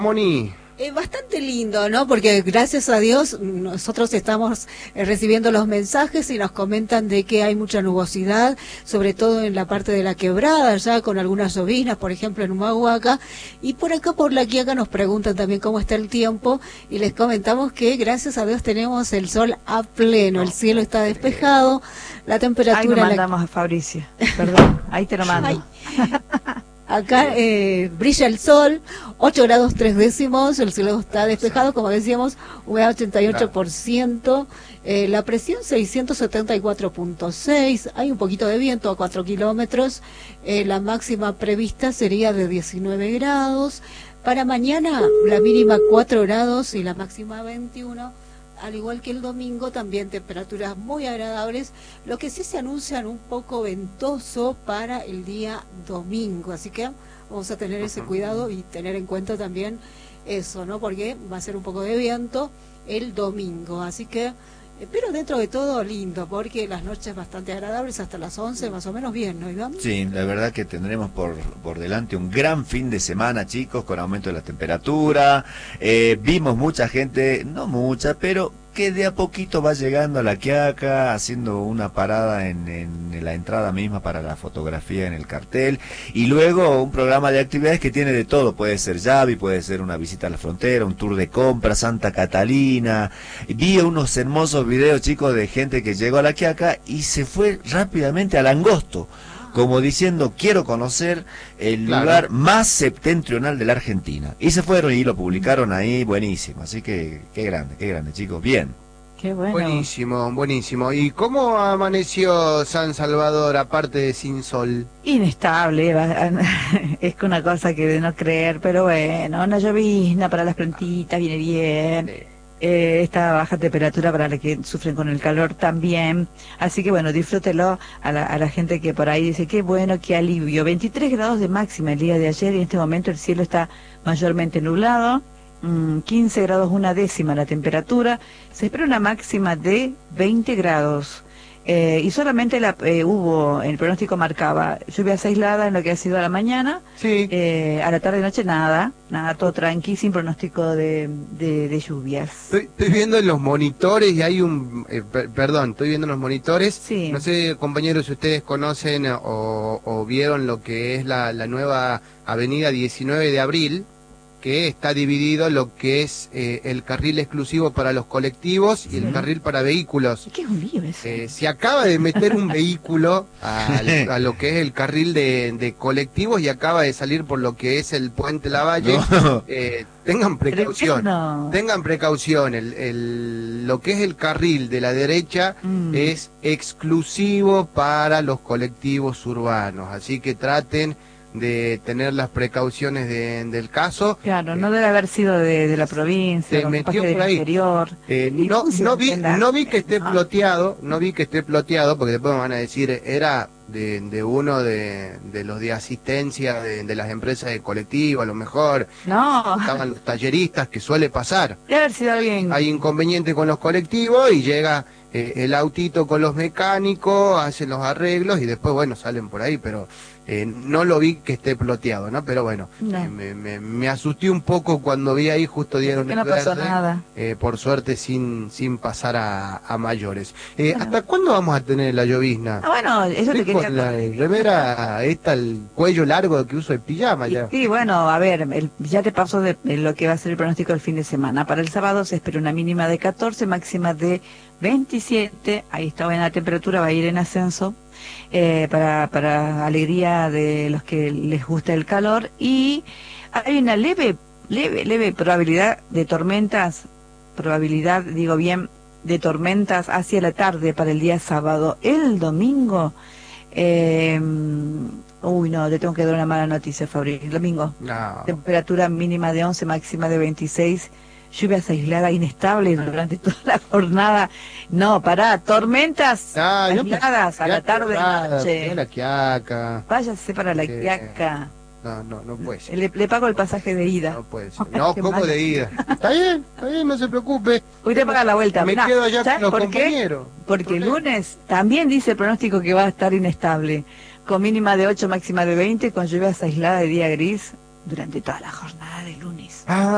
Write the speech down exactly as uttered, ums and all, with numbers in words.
Moni. Eh, bastante lindo, ¿no? Porque gracias a Dios nosotros estamos eh, recibiendo los mensajes y nos comentan de que hay mucha nubosidad, sobre todo en la parte de la quebrada, ya con algunas lloviznas, por ejemplo en Humahuaca, y por acá por La Quiaca nos preguntan también cómo está el tiempo y les comentamos que gracias a Dios tenemos el sol a pleno, el cielo está despejado, la temperatura... Ahí lo mandamos la... a Fabricio, perdón, ahí te lo mando. Ay. Acá eh, brilla el sol, ocho grados tres décimos, el cielo está despejado, como decíamos, humedad ochenta y ocho por ciento, eh, la presión seiscientos setenta y cuatro punto seis, hay un poquito de viento a cuatro kilómetros, eh, la máxima prevista sería de diecinueve grados, para mañana la mínima cuatro grados y la máxima veintiuno. Al igual que el domingo, también temperaturas muy agradables, lo que sí se anuncian un poco ventoso para el día domingo, así que vamos a tener ese cuidado y tener en cuenta también eso, ¿no? Porque va a ser un poco de viento el domingo, así que, pero dentro de todo lindo, porque las noches bastante agradables hasta las once, más o menos bien, ¿no, Iván? Sí, la verdad que tendremos por, por delante un gran fin de semana, chicos, con aumento de la temperatura. Eh, vimos mucha gente, no mucha, pero que de a poquito va llegando a La Quiaca, haciendo una parada en, en la entrada misma para la fotografía en el cartel, y luego un programa de actividades que tiene de todo, puede ser Yavi, puede ser una visita a la frontera, un tour de compras, Santa Catalina. Vi unos hermosos videos, chicos, de gente que llegó a La Quiaca y se fue rápidamente al Angosto, como diciendo, quiero conocer el Claro. lugar más septentrional de la Argentina. Y se fueron y lo publicaron ahí, buenísimo. Así que, qué grande, qué grande, chicos. Bien. Qué bueno. Buenísimo, buenísimo. ¿Y cómo amaneció San Salvador, aparte de sin sol? Inestable, va- es que una cosa que de no creer, pero bueno, una llovizna para las plantitas viene bien. Eh, esta baja temperatura para los que sufren con el calor también, así que bueno, disfrútelo a la, a la gente que por ahí dice, qué bueno, qué alivio. Veintitrés grados de máxima el día de ayer y en este momento el cielo está mayormente nublado, mm, quince grados una décima la temperatura, se espera una máxima de veinte grados. Eh, y solamente la, eh, hubo, el pronóstico marcaba lluvias aisladas en lo que ha sido a la mañana, Sí. eh, a la tarde y noche nada, nada, todo tranqui, sin pronóstico de, de, de lluvias. Estoy, estoy viendo en los monitores y hay un... eh, per- perdón, estoy viendo en los monitores. Sí. No sé, compañeros, si ustedes conocen o, o vieron lo que es la, la nueva avenida diecinueve de abril, que está dividido lo que es eh, el carril exclusivo para los colectivos y el carril para vehículos. ¿Qué es un lío ese? Eh, se acaba de meter un vehículo al- a, lo que es el carril de, de colectivos y acaba de salir por lo que es el puente Lavalle. No. Eh, tengan precaución, Tremendo. tengan precaución. El, el- lo que es el carril de la derecha Mm. es exclusivo para los colectivos urbanos, así que traten de tener las precauciones de- del caso. Claro, no debe haber sido de, de la provincia, Se o metió capaz que del por ahí. interior. Eh, Y no, se no vi, entienda. no vi que esté Ah. ploteado, no vi que esté ploteado, porque después me van a decir, era de, de uno de, de los de asistencia de, de las empresas de colectivo, a lo mejor No, estaban los talleristas, que suele pasar. debe haber sido alguien. Hay inconveniente con los colectivos y llega eh, el autito con los mecánicos, hacen los arreglos y después, bueno, salen por ahí, pero eh, no lo vi que esté ploteado, ¿no? Pero bueno, No. eh, me, me, me asusté un poco cuando vi ahí, justo dieron Que el no pasó verde. nada. Eh, por suerte sin sin pasar a, a mayores. Eh, Bueno. ¿Hasta cuándo vamos a tener la llovizna? Ah, bueno, eso te Estoy quería con la remera esta, el cuello largo que uso de pijama Y, ya. sí, bueno, a ver, el- ya te paso de, de lo que va a ser el pronóstico del fin de semana. Para el sábado se espera una mínima de catorce, máxima de veintisiete. Ahí está buena la temperatura, va a ir en ascenso. eh, para, para alegría de los que les gusta el calor. Y hay una leve, leve, leve probabilidad de tormentas, probabilidad, digo bien, de tormentas hacia la tarde para el día sábado. El domingo... Eh, uy, no, te tengo que dar una mala noticia, Fabri. El domingo, No. temperatura mínima de once, máxima de veintiséis, lluvias aisladas, inestables durante toda la jornada. No, pará, tormentas Ah, yo pensé- aisladas a la ya tarde y nada, noche. la Quiaca. Váyase para la Sí. Quiaca. No, no, no puede ser. Le, le pago el pasaje de ida. No puede ser. No, Qué como malo. de ida. Está bien, está bien, no se preocupe. Usted paga la vuelta. Me No, quedo allá ¿sabes con los por qué? compañeros. Porque el lunes también dice el pronóstico que va a estar inestable, con mínima de ocho, máxima de veinte, con lluvias aisladas de día gris durante toda la jornada de lunes. Ah,